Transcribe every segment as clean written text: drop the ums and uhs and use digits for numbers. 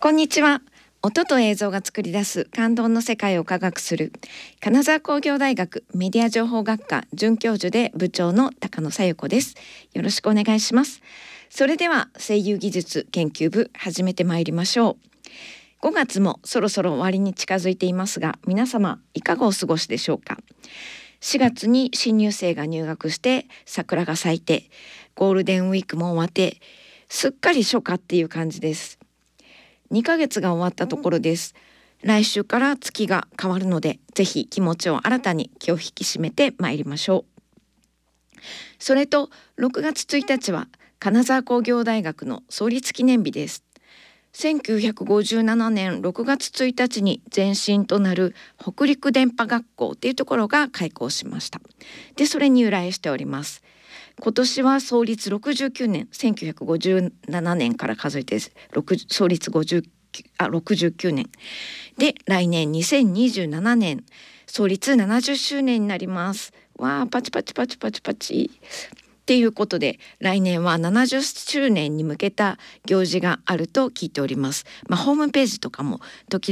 こんにちは。音と映像が作り出す感動の世界を科学する金沢工業大学メディア情報学科准教授で部長の高野紗友子です。よろしくお願いします。それでは声優技術研究部始めてまいりましょう。5月もそろそろ終わりに近づいていますが、皆様いかがお過ごしでしょうか。4月に新入生が入学して桜が咲いてゴールデンウィークも終わってすっかり初夏っていう感じです。2ヶ月が終わったところです。来週から月が変わるので、ぜひ気持ちを新たに気を引き締めてまいりましょう。それと6月1日は金沢工業大学の創立記念日です。1957年6月1日に前身となる北陸電波学校というところが開校しました。で、それに由来しております。今年は創立69年、1957年から数えて創立69年で、来年2027年創立70周年になります。わー、パチパチパチパチパチっていうことで、来年は70周年に向けた行事があると聞いております。ホームページとかも時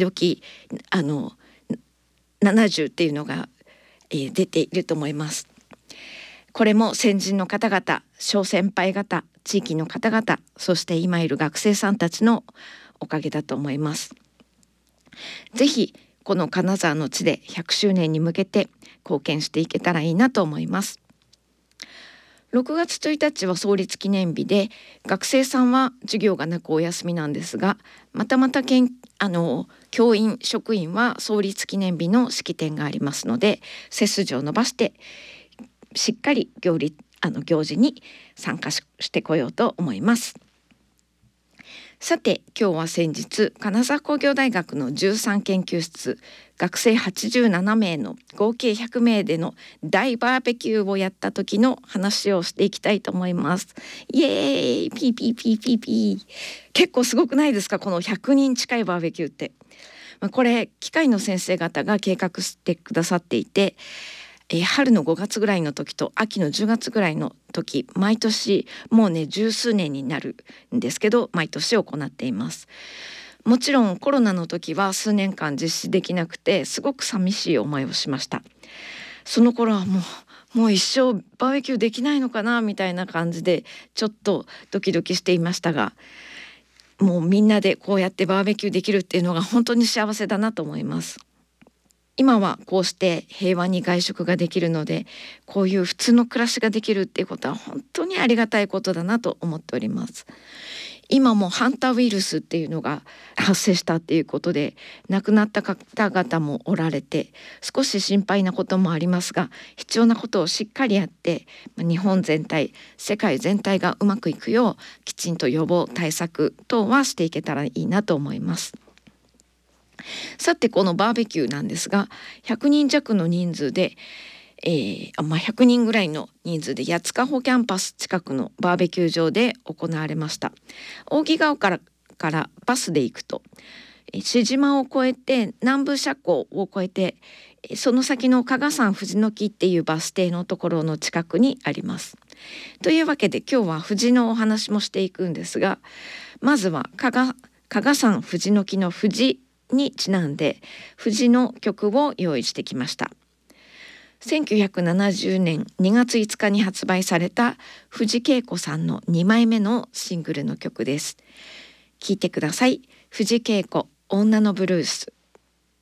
々70っていうのが、出ていると思います。これも先人の方々、小先輩方、地域の方々、そして今いる学生さんたちのおかげだと思います。ぜひこの金沢の地で100周年に向けて貢献していけたらいいなと思います。6月1日は創立記念日で、学生さんは授業がなくお休みなんですが、また教員職員は創立記念日の式典がありますので、背筋を伸ばしてしっかり行事に参加してこようと思います。さて、今日は先日金沢工業大学の13研究室、学生87名の合計100名での大バーベキューをやった時の話をしていきたいと思います。イエーイ、ピーピーピーピーピー。結構すごくないですか、この100人近いバーベキューって。これ機械の先生方が計画してくださっていて、春の5月ぐらいの時と秋の10月ぐらいの時、毎年もうね十数年になるんですけど、毎年行っています。もちろんコロナの時は数年間実施できなくて、すごく寂しい思いをしました。その頃はもう一生バーベキューできないのかなみたいな感じで、ちょっとドキドキしていましたが、もうみんなでこうやってバーベキューできるっていうのが本当に幸せだなと思います。今はこうして平和に外食ができるので、こういう普通の暮らしができるっていうことは本当にありがたいことだなと思っております。今もハンターウイルスっていうのが発生したっていうことで、亡くなった方々もおられて、少し心配なこともありますが、必要なことをしっかりやって、日本全体、世界全体がうまくいくよう、きちんと予防対策等はしていけたらいいなと思います。さて、このバーベキューなんですが、100人弱の人数で、100人ぐらいの人数で八塚穂キャンパス近くのバーベキュー場で行われました。扇ヶ丘からバスで行くと、志島を越えて南部車庫を越えて、その先の加賀山藤の木っていうバス停のところの近くにあります。というわけで今日は藤のお話もしていくんですが、まずは加賀山藤の木の藤にちなんで藤の曲を用意してきました。1970年2月5日に発売された藤恵子さんの2枚目のシングルの曲です。聴いてください。藤恵子、女のブルース。